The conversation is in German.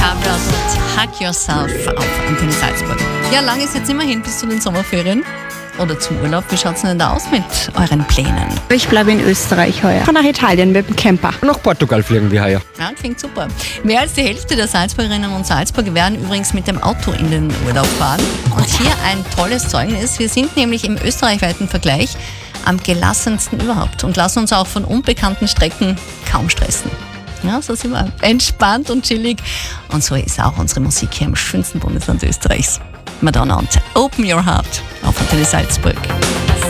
Chupacabra und Hug Yourself auf Antenne Salzburg. Ja, lang ist jetzt immerhin bis zu den Sommerferien oder zum Urlaub. Wie schaut es denn da aus mit euren Plänen? Ich bleibe in Österreich heuer. Von nach Italien mit dem Camper. Nach Portugal fliegen wir heuer. Ja, klingt super. Mehr als die Hälfte der Salzburgerinnen und Salzburger werden übrigens mit dem Auto in den Urlaub fahren. Und hier ein tolles Zeugnis. Wir sind nämlich im österreichweiten Vergleich am gelassensten überhaupt und lassen uns auch von unbekannten Strecken kaum stressen. Ja, so sind wir entspannt und chillig. Und so ist auch unsere Musik hier im schönsten Bundesland Österreichs. Madonna und Open Your Heart auf Antenne Salzburg.